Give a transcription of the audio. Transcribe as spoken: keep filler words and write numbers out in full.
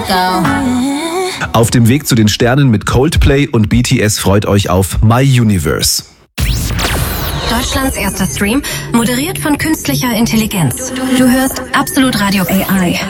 go. Auf dem Weg zu den Sternen mit Coldplay und B T S freut euch auf My Universe. Deutschlands erster Stream, moderiert von künstlicher Intelligenz. Du hörst Absolut Radio A I.